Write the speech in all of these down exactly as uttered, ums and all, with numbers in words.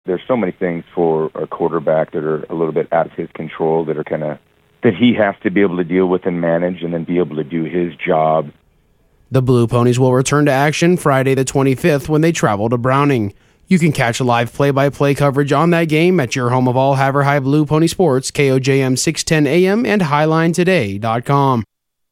There's so many things for a quarterback that are a little bit out of his control that are kind of that he has to be able to deal with and manage and then be able to do his job. The Blue Ponies will return to action Friday the twenty-fifth when they travel to Browning. You can catch live play-by-play coverage on that game at your home of all Havre High Blue Pony sports, K O J M six ten A M and highline today dot com.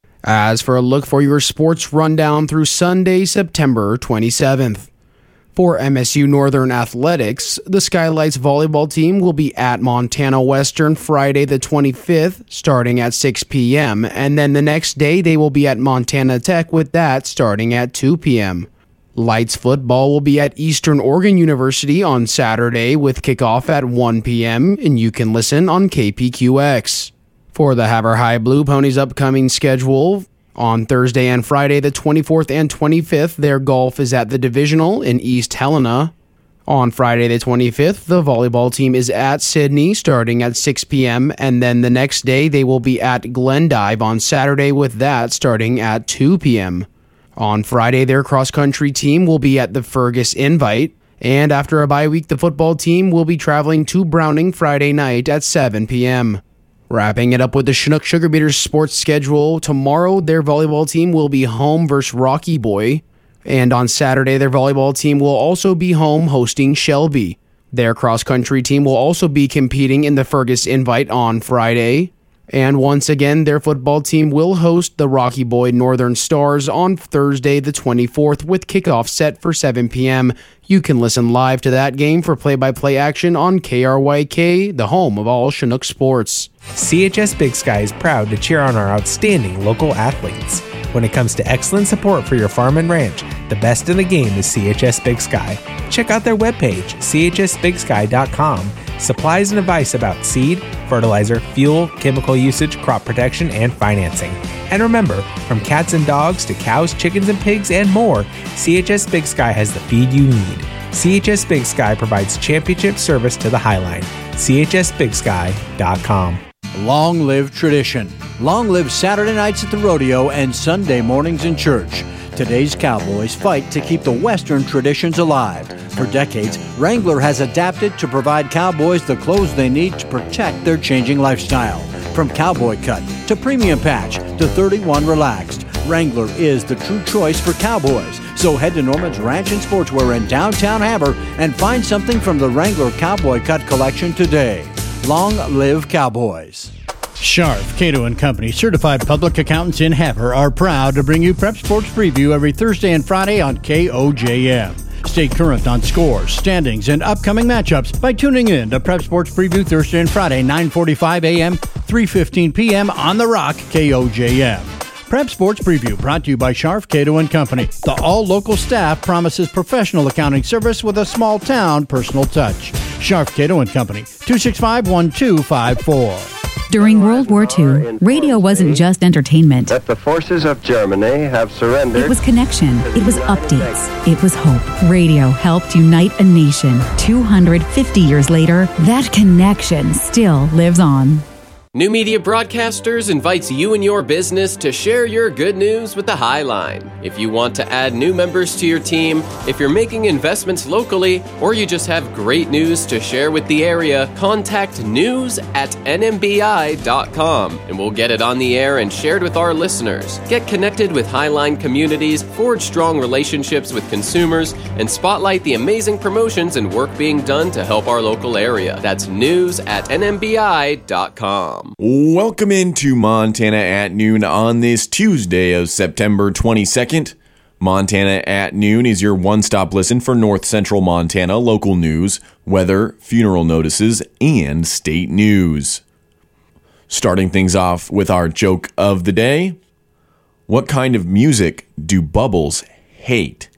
As for a look for your sports rundown through Sunday, September twenty-seventh. For M S U Northern Athletics, the Skylights volleyball team will be at Montana Western Friday the twenty-fifth, starting at six p.m., and then the next day they will be at Montana Tech with that starting at two p.m. Lights football will be at Eastern Oregon University on Saturday with kickoff at one p.m., and you can listen on K P Q X. For the Havre High Blue Ponies' upcoming schedule, on Thursday and Friday the twenty-fourth and twenty-fifth, their golf is at the Divisional in East Helena. On Friday the twenty-fifth, the volleyball team is at Sydney starting at six p.m., and then the next day they will be at Glendive on Saturday with that starting at two p.m. On Friday, their cross-country team will be at the Fergus Invite, and after a bye week, the football team will be traveling to Browning Friday night at seven p.m. Wrapping it up with the Chinook Sugar Beaters sports schedule, tomorrow their volleyball team will be home versus Rocky Boy, and on Saturday their volleyball team will also be home hosting Shelby. Their cross-country team will also be competing in the Fergus Invite on Friday, and once again their football team will host the Rocky Boy Northern Stars on Thursday the twenty-fourth with kickoff set for seven p.m. You can listen live to that game for play-by-play action on K R Y K, the home of all Chinook sports. C H S Big Sky is proud to cheer on our outstanding local athletes. When it comes to excellent support for your farm and ranch, the best in the game is C H S Big Sky. Check out their webpage, C H S big sky dot com. Supplies and advice about seed, fertilizer, fuel, chemical usage, crop protection, and financing. And remember, from cats and dogs to cows, chickens, and pigs, and more, C H S Big Sky has the feed you need. C H S Big Sky provides championship service to the Highline. C H S big sky dot com. Long live tradition. Long live Saturday nights at the rodeo and Sunday mornings in church. Today's cowboys fight to keep the Western traditions alive. For decades, Wrangler has adapted to provide cowboys the clothes they need to protect their changing lifestyle. From cowboy cut to premium patch to thirty-one relaxed, Wrangler is the true choice for cowboys. So head to Norman's Ranch and Sportswear in downtown Havre and find something from the Wrangler Cowboy Cut collection today. Long live cowboys. Scharf, Cato and Company, certified public accountants in Havre, are proud to bring you Prep Sports Preview every Thursday and Friday on K O J M. Stay current on scores, standings, and upcoming matchups by tuning in to Prep Sports Preview Thursday and Friday, nine forty-five a.m., three fifteen p.m. on The Rock, K O J M. Prep Sports Preview brought to you by Scharf, Cato and Company. The all-local staff promises professional accounting service with a small-town personal touch. Scharf, Cato and Company, two six five, one two five four. During World War Two, radio wasn't just entertainment. That the forces of Germany have surrendered. It was connection. It was updates. It was hope. Radio helped unite a nation. two hundred fifty years later, that connection still lives on. New Media Broadcasters invites you and your business to share your good news with the Highline. If you want to add new members to your team, if you're making investments locally, or you just have great news to share with the area, contact news at N M B I dot com and we'll get it on the air and shared with our listeners. Get connected with Highline communities, forge strong relationships with consumers, and spotlight the amazing promotions and work being done to help our local area. That's news at N M B I dot com. Welcome into Montana at Noon on this Tuesday of September twenty-second. Montana at Noon is your one-stop listen for North Central Montana local news, weather, funeral notices, and state news. Starting things off with our joke of the day. What kind of music do bubbles hate?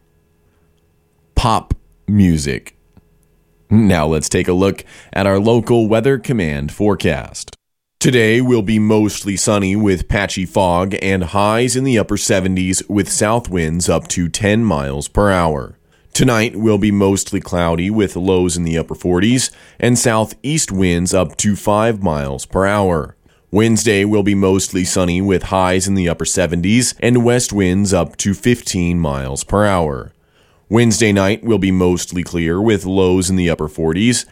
Pop music. Now let's take a look at our local Weather Command forecast. Today will be mostly sunny with patchy fog and highs in the upper seventies with south winds up to ten miles per hour. Tonight will be mostly cloudy with lows in the upper forties and southeast winds up to five miles per hour. Wednesday will be mostly sunny with highs in the upper seventies and west winds up to fifteen miles per hour. Wednesday night will be mostly clear with lows in the upper forties.